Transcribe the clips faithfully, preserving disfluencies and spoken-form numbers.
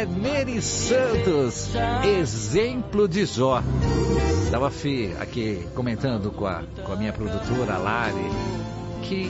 é Neri Santos, exemplo de Jó. Estava aqui comentando com a, com a minha produtora, Lari, que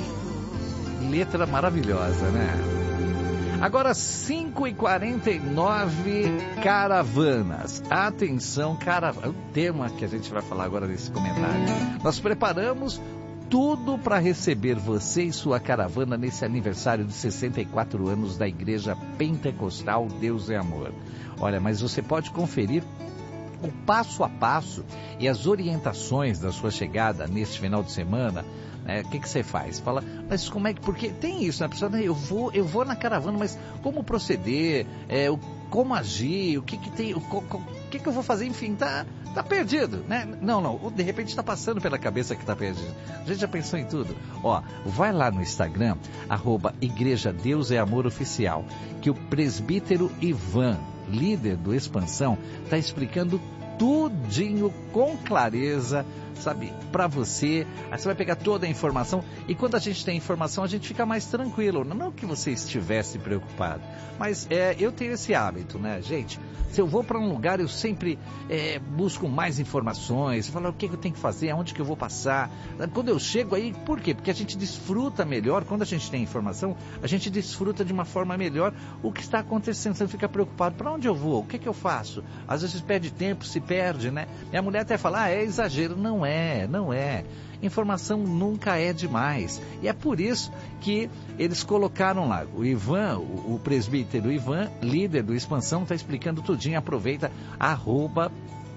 letra maravilhosa, né? Agora cinco e quarenta e nove, caravanas. Atenção, caravana. O tema que a gente vai falar agora nesse comentário. Nós preparamos tudo para receber você e sua caravana nesse aniversário de sessenta e quatro anos da Igreja Pentecostal Deus é Amor. Olha, mas você pode conferir o passo a passo e as orientações da sua chegada neste final de semana. É, o que, que você faz? Fala, mas como é que... Porque tem isso, né? A pessoa, eu vou, eu vou na caravana, mas como proceder? É, o, como agir? O que que tem? O, o que que eu vou fazer? Enfim, tá, tá perdido, né? Não, não. De repente está passando pela cabeça que tá perdido. A gente já pensou em tudo. Ó, vai lá no Instagram, arroba Igreja Deus é Amor Oficial, que o presbítero Ivan, líder do Expansão, tá explicando tudinho com clareza, sabe, para você. Aí você vai pegar toda a informação, e quando a gente tem informação a gente fica mais tranquilo. Não que você estivesse preocupado, mas é, eu tenho esse hábito, né, gente? Se eu vou para um lugar, eu sempre é, busco mais informações, falo o que eu tenho que fazer, aonde que eu vou passar. Quando eu chego aí, por quê? Porque a gente desfruta melhor, quando a gente tem informação, a gente desfruta de uma forma melhor o que está acontecendo. Você não fica preocupado, para onde eu vou, o que que eu faço? Às vezes perde tempo, se perde, né? Minha mulher até fala, ah, é exagero. Não é, não é. Informação nunca é demais. E é por isso que eles colocaram lá. O Ivan, o, o presbítero Ivan, líder do Expansão, está explicando tudinho. Aproveita, arroba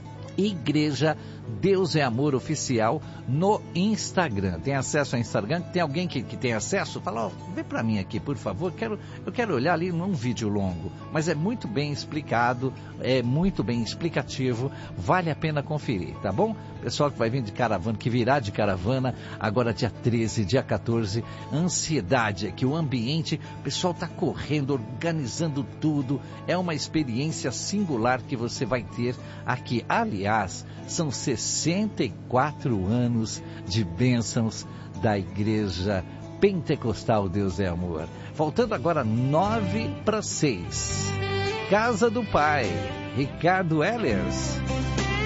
Igreja Deus é Amor Oficial no Instagram. Tem acesso ao Instagram? Tem alguém que, que tem acesso? Fala, ó, vê pra mim aqui, por favor. Quero, eu quero olhar ali num vídeo longo, mas é muito bem explicado, é muito bem explicativo. Vale a pena conferir, tá bom? Pessoal que vai vir de caravana, que virá de caravana, agora dia treze, dia quatorze, ansiedade é que o ambiente, o pessoal tá correndo, organizando tudo. É uma experiência singular que você vai ter aqui. Aliás, são sessenta e quatro anos de bênçãos da Igreja Pentecostal Deus é Amor. Faltando agora nove para seis. Casa do Pai, Ricardo Ehlers.